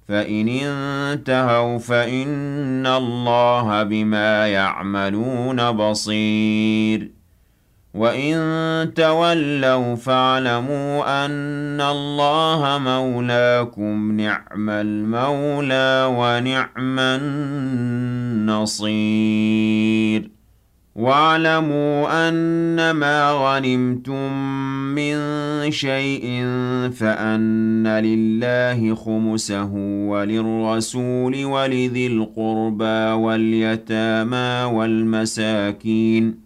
فإن انتهوا فإن الله بما يعملون بصير وإن تولوا فاعلموا أن الله مولاكم نعم المولى ونعم النصير واعلموا أنما غنمتم من شيء فأن لله خمسه وللرسول ولذي القربى واليتامى والمساكين